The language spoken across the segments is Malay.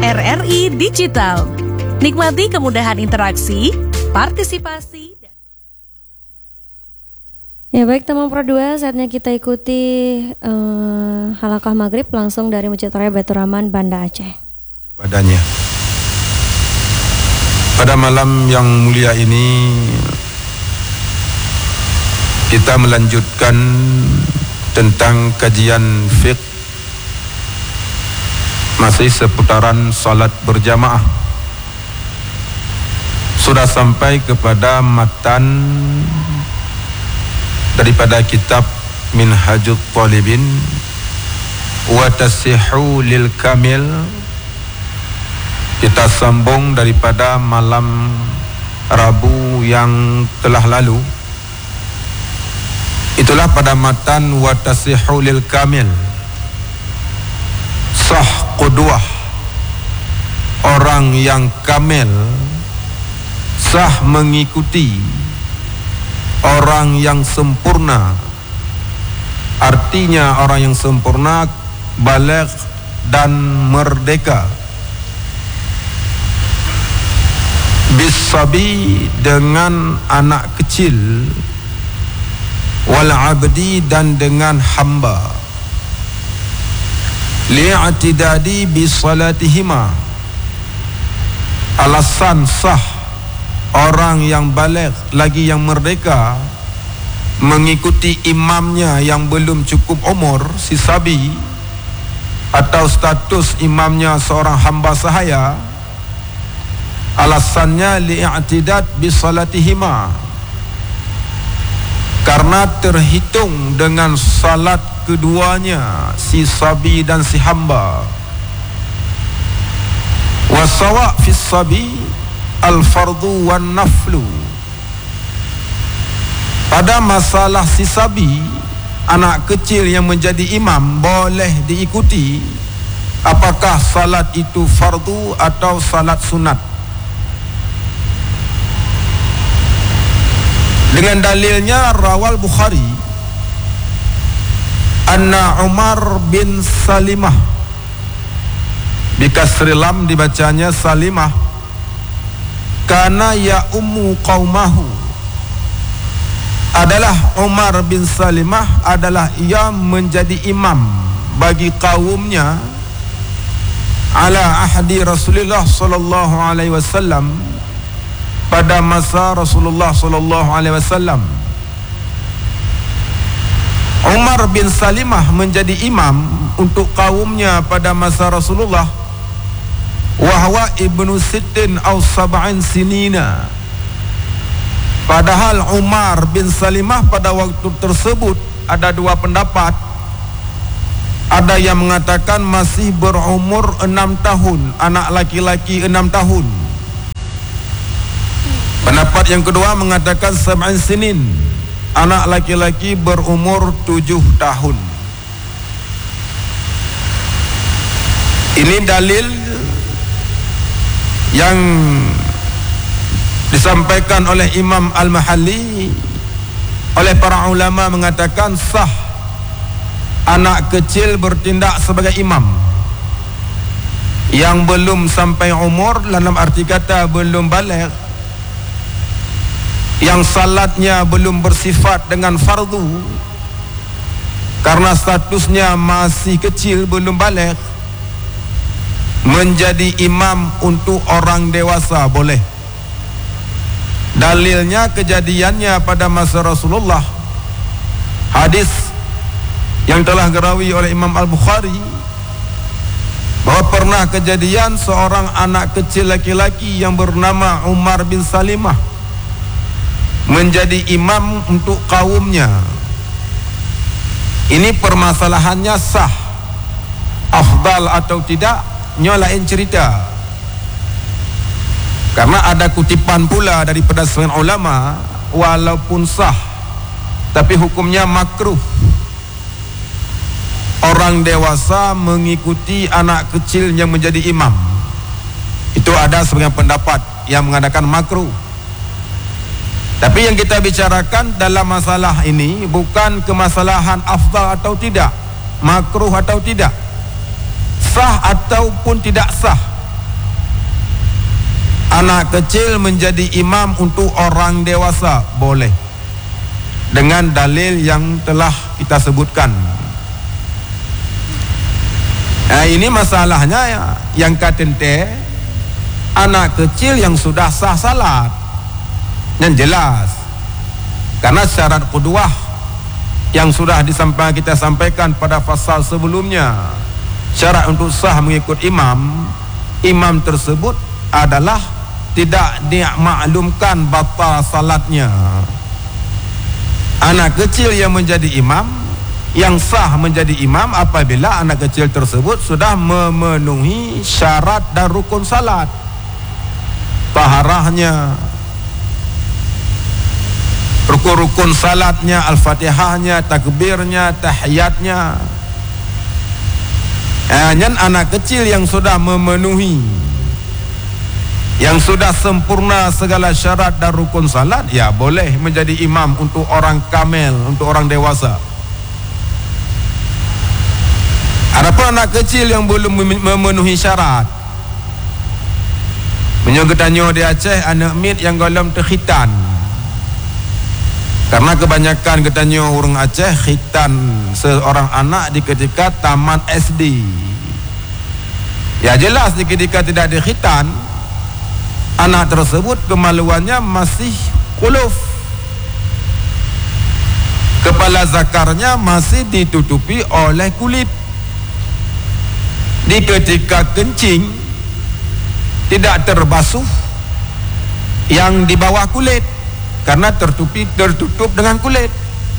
RRI Digital. Nikmati kemudahan interaksi, partisipasi. Ya baik teman Pro 2, saatnya kita ikuti halakah maghrib langsung dari Masjid Raya Baitur Rahman, Banda Aceh. Padanya. Pada malam yang mulia ini kita melanjutkan tentang kajian fiqh masih seputaran salat berjamaah. Sudah sampai kepada matan daripada kitab Minhajut Talibin wa Tasihhu lil Kamil. Kita sambung daripada malam Rabu yang telah lalu. Itulah pada matan wa Tasihhu lil Kamil, sah qudwah orang yang kamil, sah mengikuti orang yang sempurna. Artinya orang yang sempurna, baligh dan merdeka. Bisabi dengan anak kecil, wal abdi dan dengan hamba. Li'atidadi bisalatihima, alasan sah orang yang baligh lagi yang merdeka mengikuti imamnya yang belum cukup umur, si sabi, atau status imamnya seorang hamba sahaya. Alasannya li'atidad bisalatihima, karena terhitung dengan salat keduanya, si sabi dan si hamba. Wasawa fis sabi al-fardu wan naflu. Pada masalah si sabi, anak kecil yang menjadi imam, boleh diikuti apakah salat itu fardu atau salat sunat. Dengan dalilnya rawal Bukhari anna Umar bin Salimah, bikasri lam dibacanya Salimah, kana ya ummu qaumahu, adalah Umar bin Salimah adalah ia menjadi imam bagi kaumnya ala ahdi Rasulullah sallallahu alaihi wasallam, pada masa Rasulullah sallallahu alaihi wasallam. Umar bin Salimah menjadi imam untuk kaumnya pada masa Rasulullah, wahwa ibnu sittin aw sab'in sinina. Padahal Umar bin Salimah pada waktu tersebut ada dua pendapat. Ada yang mengatakan masih berumur 6 tahun, anak laki-laki 6 tahun. Pendapat yang kedua mengatakan sab'in sinin, anak laki-laki berumur 7 tahun. Ini dalil yang disampaikan oleh Imam Al-Mahalli, oleh para ulama mengatakan sah anak kecil bertindak sebagai imam yang belum sampai umur, dalam arti kata belum baligh, yang salatnya belum bersifat dengan fardu karena statusnya masih kecil, belum baligh, menjadi imam untuk orang dewasa boleh. Dalilnya kejadiannya pada masa Rasulullah, hadis yang telah dirawi oleh Imam Al-Bukhari, bahwa pernah kejadian seorang anak kecil laki-laki yang bernama Umar bin Salimah menjadi imam untuk kaumnya. Ini permasalahannya sah, afdal atau tidak, lain cerita. Karena ada kutipan pula daripada sebagian ulama, walaupun sah tapi hukumnya makruh orang dewasa mengikuti anak kecil yang menjadi imam. Itu ada sebagian pendapat yang mengatakan makruh. Tapi yang kita bicarakan dalam masalah ini bukan kemasalahan afdal atau tidak, makruh atau tidak, sah ataupun tidak sah. anak kecil menjadi imam untuk orang dewasa boleh, dengan dalil yang telah kita sebutkan. Ini masalahnya yang katente anak kecil yang sudah sah salat, yang jelas, karena syarat qudwah yang sudah kita sampaikan pada fasal sebelumnya, syarat untuk sah mengikut imam tersebut adalah tidak dimaklumkan batal salatnya. Anak kecil yang menjadi imam, yang sah menjadi imam apabila anak kecil tersebut sudah memenuhi syarat dan rukun salat, taharahnya, rukun-rukun salatnya, al-fatihahnya, takbirnya, tahiyatnya. Yang anak kecil yang sudah memenuhi, yang sudah sempurna segala syarat dan rukun salat, ya boleh menjadi imam untuk orang kamil, untuk orang dewasa. Adapun anak kecil yang belum memenuhi syarat, menyogetanyo di Aceh anak mit yang golong terkhitan. Karena kebanyakan katanya orang Aceh khitan seorang anak di ketika taman SD. Ya jelas di ketika tidak dikhitan, anak tersebut kemaluannya masih kuluf, kepala zakarnya masih ditutupi oleh kulit. Di ketika kencing tidak terbasuh yang di bawah kulit, karena tertutup dengan kulit.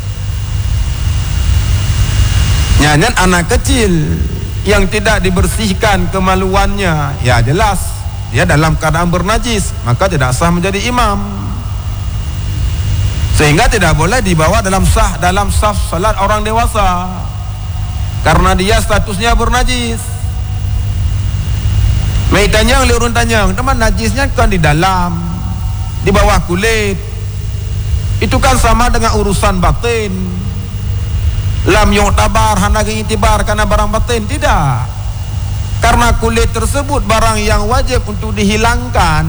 Nyanyian anak kecil yang tidak dibersihkan kemaluannya, ya jelas dia dalam keadaan bernajis, maka tidak sah menjadi imam, sehingga tidak boleh dibawa dalam saf salat orang dewasa, karena dia statusnya bernajis. Meitanya yang liurun tanya, teman najisnya kan di dalam, di bawah kulit. Itu kan sama dengan urusan batin. Lam yu'tabar hanagi itibar karena barang batin, tidak. Karena kulit tersebut barang yang wajib untuk dihilangkan,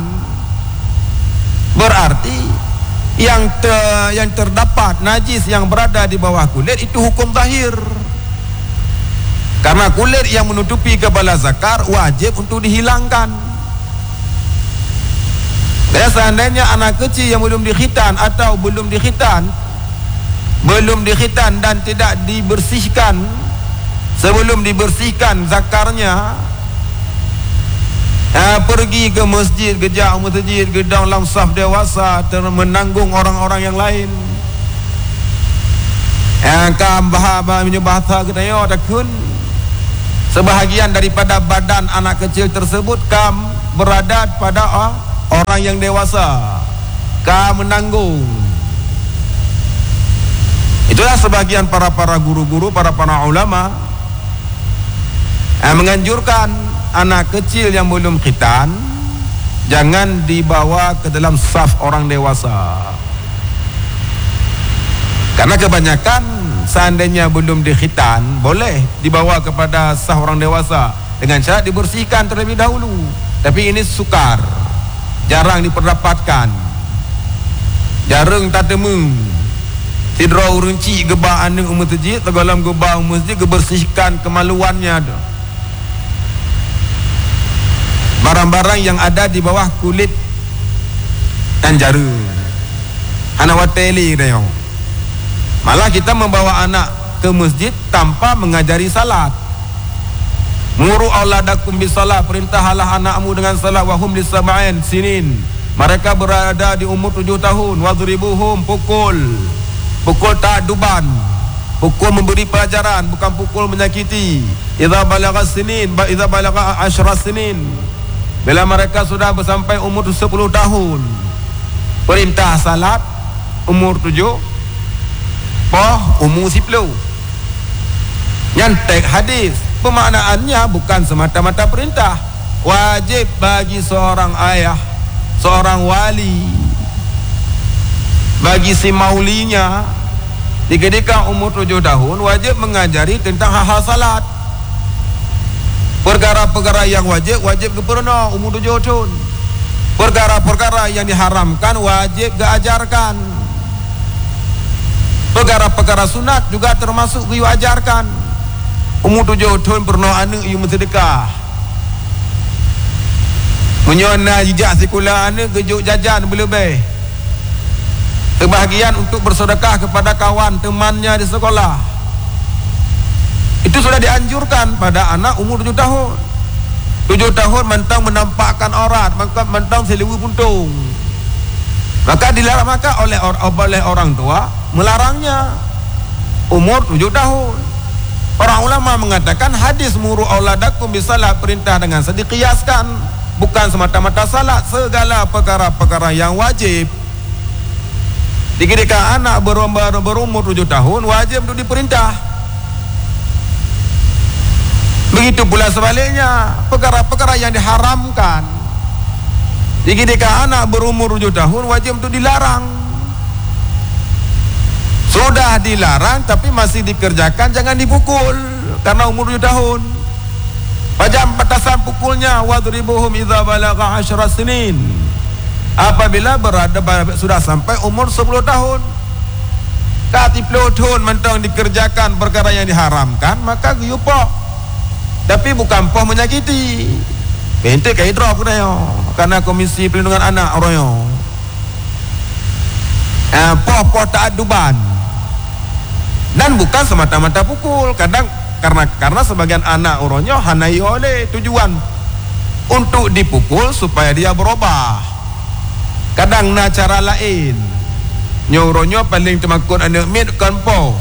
berarti yang terdapat najis yang berada di bawah kulit itu hukum zahir. Karena kulit yang menutupi kepala zakar wajib untuk dihilangkan. Dan seandainya anak kecil yang belum dikhitan atau belum dikhitan dan tidak dibersihkan, sebelum dibersihkan zakarnya, pergi ke masjid, gejak masjid, gedang dalam saf dewasa, menanggung orang-orang yang lain, kam bahaba menyebahta ketanya takun, sebahagian daripada badan anak kecil tersebut kam berada pada orang yang dewasa, kam menanggung. Itulah sebagian para guru-guru, para ulama menganjurkan anak kecil yang belum khitan jangan dibawa ke dalam saf orang dewasa, karena kebanyakan seandainya belum dikhitan boleh dibawa kepada sah orang dewasa dengan syarat dibersihkan terlebih dahulu. Tapi ini sukar, jarang diperdapatkan, jarang tak temu. Tidra urunci gebah ane masjid, tegalam gebah masjid kebersihkan kemaluannya. Barang-barang yang ada di bawah kulit dan jarum, anak wateli dia. Malah kita membawa anak ke masjid tanpa mengajari salat. Muru auladakum bisalah, perintahlah anakmu dengan salat, wahum lisab'in sinin, mereka berada di umur 7 tahun. Wadribuhum, pukul ta'duban, pukul memberi pelajaran, bukan pukul menyakiti. Idza balagha sinin, idza balagha 10 sinin, bila mereka sudah sampai umur 10 tahun, perintah salat. Umur 7 umur 10. Nyantek hadis, pemaknaannya bukan semata-mata perintah, wajib bagi seorang ayah, seorang wali, bagi si maulinya ketika umur 7 tahun wajib mengajari tentang hal-hal salat. Perkara-perkara yang wajib keperna umur 7 tahun. Perkara-perkara yang diharamkan wajib diajarkan. Perkara-perkara sunat juga termasuk diajarkan. Umur 7 tahun pernah anak you sedekah. Menyona jejak sekolah anak kejuk jajan berlebih. Sebahagian untuk bersedekah kepada kawan temannya di sekolah. Itu sudah dianjurkan pada anak umur 7 tahun. 7 tahun mentang menampakkan aurat, mentang seliwu puntung. Maka dilarang, maka oleh orang tua melarangnya umur 7 tahun. Orang ulama mengatakan hadis muru auladakum bisalat, perintah dengan dikiaskan, bukan semata-mata salat, segala perkara-perkara yang wajib. Ketika anak berumur 7 tahun wajib untuk diperintah. Begitu pula sebaliknya, perkara-perkara yang diharamkan. Ketika anak berumur 7 tahun wajib untuk dilarang. Sudah dilarang tapi masih dikerjakan, jangan dipukul karena umur 7 tahun. Pada batasan pukulnya, wadribuhum idza balagha 10 sinin. Apabila sudah sampai umur 10 tahun. Kati 10 tahun mentang dikerjakan perkara yang diharamkan, maka guyupo. Tapi bukan poh menyakiti. Pentek kai drop kena karena Komisi Perlindungan Anak orang poh tak aduban. Dan bukan semata-mata pukul. Kadang karena sebagian anak orangnya hanai oleh tujuan untuk dipukul supaya dia berubah. Kadang na cara lain. Nyuruhnya paling temakun anak mit kan po.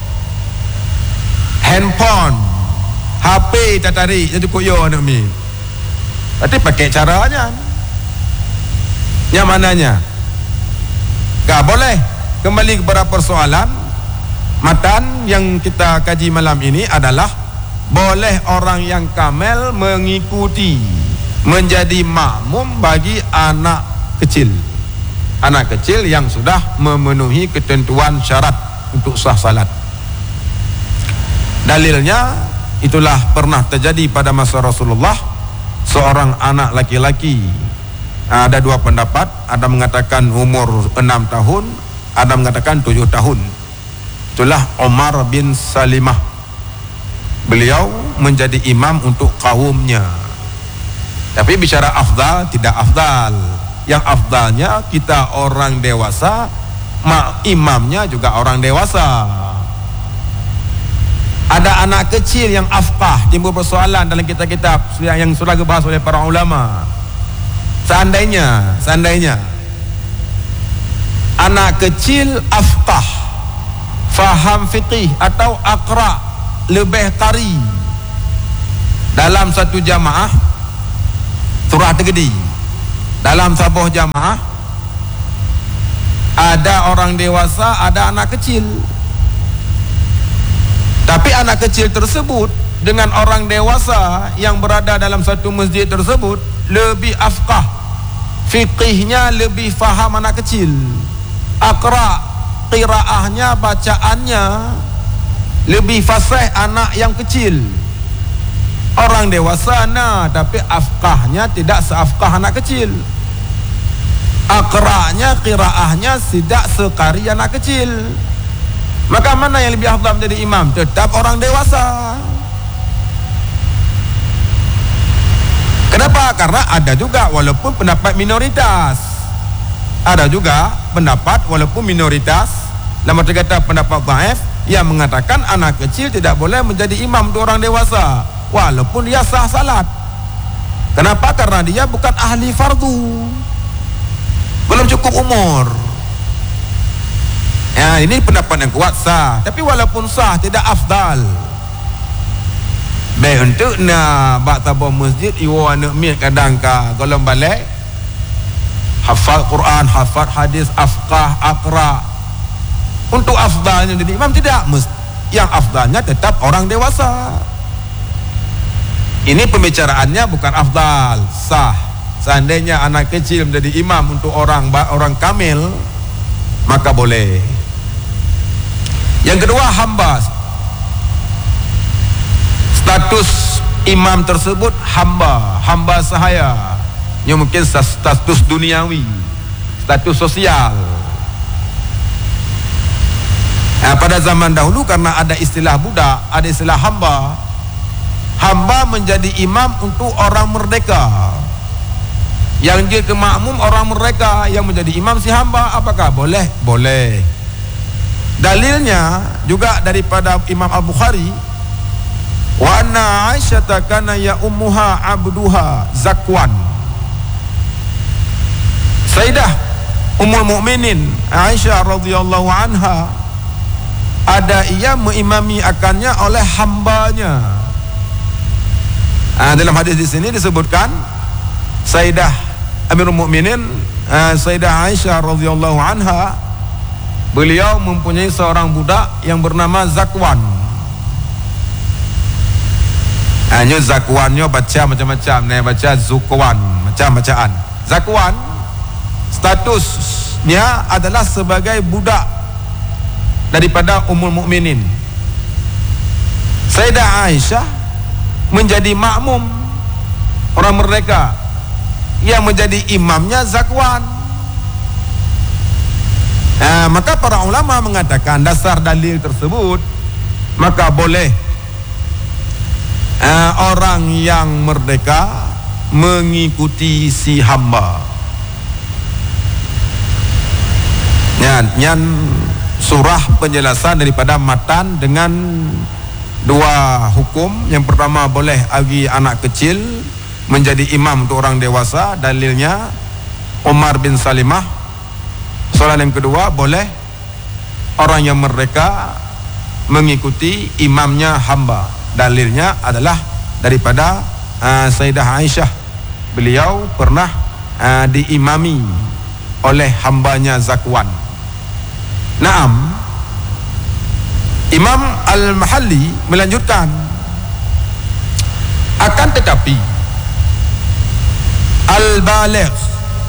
Handphone, HP tak tarik jadi koyo anak mit. Berarti pakai caranya. Yang mananya? Tak boleh. Kembali kepada persoalan matan yang kita kaji malam ini adalah boleh orang yang kamel mengikuti, menjadi makmum bagi anak kecil. Anak kecil yang sudah memenuhi ketentuan syarat untuk sah salat. Dalilnya itulah pernah terjadi pada masa Rasulullah. Seorang anak laki-laki, ada dua pendapat, ada mengatakan umur 6 tahun, ada mengatakan 7 tahun. Itulah Umar bin Salimah. Beliau menjadi imam untuk kaumnya. Tapi bicara afdal, tidak afdal. Yang afdalnya kita orang dewasa, imamnya juga orang dewasa. Ada anak kecil yang afqah, timbul persoalan dalam kitab-kitab yang sudah dibahas oleh para ulama. Seandainya anak kecil afqah, faham fiqih atau aqra, lebih qari, dalam satu jamaah surah tergedi, dalam sebuah jamaah ada orang dewasa, ada anak kecil. Tapi anak kecil tersebut dengan orang dewasa yang berada dalam satu masjid tersebut lebih afqah, fiqihnya lebih faham anak kecil. Aqra, qiraahnya, bacaannya lebih fasih anak yang kecil. Orang dewasa tapi afqahnya tidak seafqah anak kecil. Aqra'nya, qiraahnya tidak sekari anak kecil. Maka mana yang lebih afdal menjadi imam? Tetap orang dewasa. Kenapa? Karena ada juga walaupun pendapat minoritas. Ada juga pendapat walaupun minoritas, dalam arti kata pendapat dhaif, yang mengatakan anak kecil tidak boleh menjadi imam untuk orang dewasa walaupun dia sah salat. Kenapa? Karena dia bukan ahli fardu, belum cukup umur. Ya, ini pendapat yang kuat sah. Tapi walaupun sah tidak afdal. Baik untuk nak bak tabur masjid iwa anak mi kadang ka golong balik hafal Quran, hafal hadis, afqah, aqra. Untuk afdalnya jadi imam tidak. Yang afdalnya tetap orang dewasa. Ini pembicaraannya bukan afdal, sah. Seandainya anak kecil menjadi imam untuk orang kamil, maka boleh. Yang kedua, hamba. Status imam tersebut hamba sahaya. Ini mungkin status duniawi, status sosial. Pada zaman dahulu karena ada istilah budak, ada istilah hamba. Hamba menjadi imam untuk orang merdeka. Yang dia ke makmum orang merdeka, yang menjadi imam si hamba. Apakah boleh? Boleh. Dalilnya juga daripada Imam Al-Bukhari, wa anna Aisyata kana ya ummuha abduha Zakwan. Sayyidah Ummul Mukminin Aisyah radhiyallahu anha, ada ia mengimami akannya oleh hambanya. Dalam hadis di sini disebutkan Sayyidah Amirul Mukminin Sayyidah Aisyah radhiyallahu anha, beliau mempunyai seorang budak yang bernama Zakwan. Hanya Zakwannya baca macam-macam, baca Zukwan, macam-macam. Zakwan statusnya adalah sebagai budak daripada Ummul Mukminin. Sayyidah Aisyah menjadi makmum orang merdeka, yang menjadi imamnya Zakwan. Maka para ulama mengatakan dasar dalil tersebut, maka boleh orang yang merdeka mengikuti si hamba. Yang surah penjelasan daripada matan dengan dua hukum. Yang pertama, boleh bagi anak kecil menjadi imam untuk orang dewasa. Dalilnya Umar bin Salimah. Soalan yang kedua, boleh orang yang merdeka mengikuti imamnya hamba. Dalilnya adalah daripada Sayyidah Aisyah. Beliau pernah diimami oleh hambanya Zakwan. Naam. Imam Al-Mahalli melanjutkan, akan tetapi al-baligh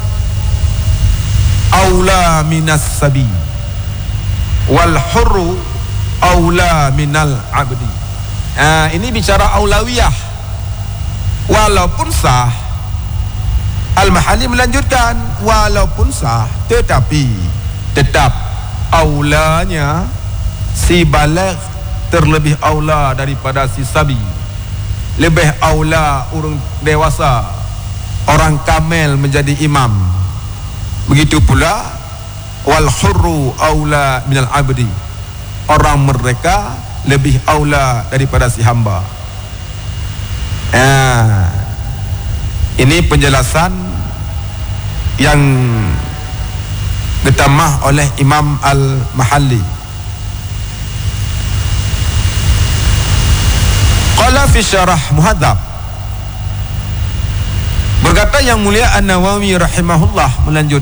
aula minas sabi wal hurru aula minal abdi. Ini bicara aulawiyah. Walaupun sah, Al-Mahalli melanjutkan, walaupun sah, tetapi tetap aulanya si baligh terlebih aula daripada si sabi. Lebih aula orang dewasa, orang kamil menjadi imam. Begitu pula wal hurru aula minal abdi, orang merdeka lebih aula daripada si hamba. Ini penjelasan yang ditamah oleh Imam Al-Mahalli. Qala fi syarah Muhadzab, berkata Yang Mulia An-Nawawi rahimahullah melanjutkan,